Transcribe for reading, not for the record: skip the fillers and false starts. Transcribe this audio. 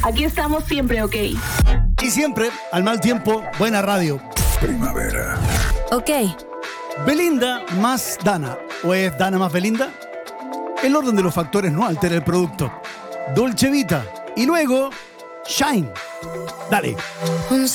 Aquí estamos siempre, ok. Y siempre, al mal tiempo, buena radio. Primavera. Ok. Belinda más Dana. ¿O es Dana más Belinda? El orden de los factores no altera el producto. Dolce Vita. Y luego, Shine. Dale.